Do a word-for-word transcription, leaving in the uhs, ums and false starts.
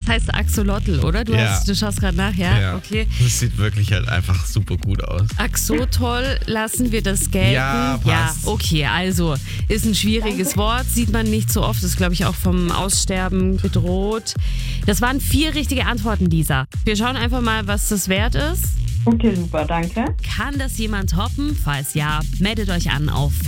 heißt Axolotl, oder? Du, Ja. hast, du schaust gerade nach, ja? Ja. Okay. Das sieht wirklich halt einfach super gut aus. Axotol, lassen wir das gelten? Ja, passt. Ja, okay, also ist ein schwieriges Wort, sieht man nicht so oft, ist glaube ich auch vom Aussterben bedroht. Das waren vier richtige Antworten, Lisa. Wir schauen einfach mal, was das wert ist. Okay, super, danke. Kann das jemand toppen? Falls ja, meldet euch an auf